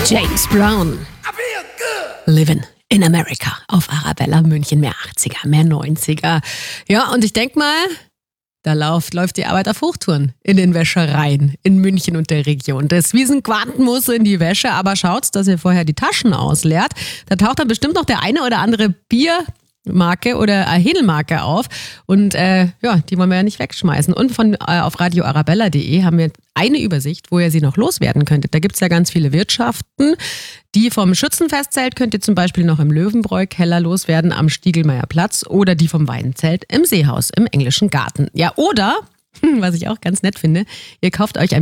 James Brown. Living in America auf Arabella München. Mehr 80er, mehr 90er. Ja, und ich denke mal, da läuft die Arbeit auf Hochtouren in den Wäschereien in München und der Region. Das Wiesenquanten muss in die Wäsche, aber schaut, dass ihr vorher die Taschen ausleert. Da taucht dann bestimmt noch der eine oder andere Biermarke oder Hedelmarke auf. Und die wollen wir ja nicht wegschmeißen. Und auf radioarabella.de haben wir eine Übersicht, wo ihr sie noch loswerden könntet. Da gibt es ja ganz viele Wirtschaften. Die vom Schützenfestzelt könnt ihr zum Beispiel noch im Löwenbräu-Keller loswerden am Stiegelmeierplatz oder die vom Weinzelt im Seehaus im Englischen Garten. Ja, oder, was ich auch ganz nett finde, ihr kauft euch ein